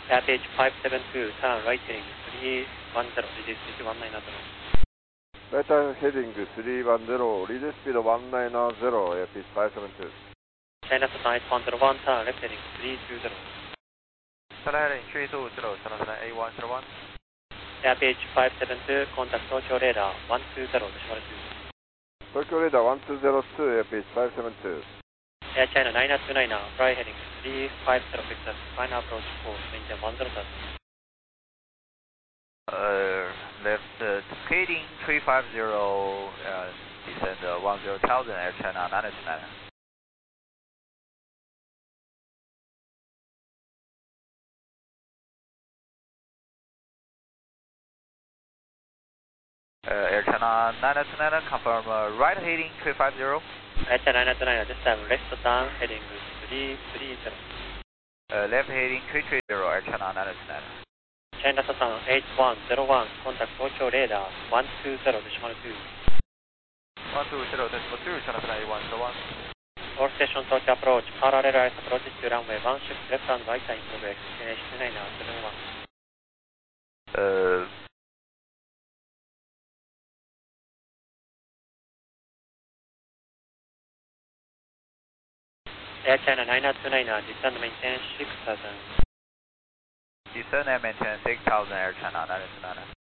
Airpage 572, turn right heading 310, reduce speed 190. Right turn heading 310, reduce speed 190, Airpage 572. China Southern 8101, turn left heading 320. China heading 320, China Southern A101. Airpage 572, contact Tokyo radar 120, decimal 2. Tokyo radar 1202, Airpage 572. Air China 929, fly heading 350, picture, final approach 4, maintain 10,000. Left heading 350, descend 10,000, Air China 929. Air China 929, confirm right heading 350. Air China 929, this time left down heading 330. Left heading 330, Air China 929. China Southern 8101, contact Tokyo radar 120, decimal 2. 120, decimal 2, China Southern A101. All station Tokyo approach, parallel ice approach to runway 16 left and right in progress, destination 971. Air China 929, descend maintain 6000. Descend and maintain 6,000, Air China 929.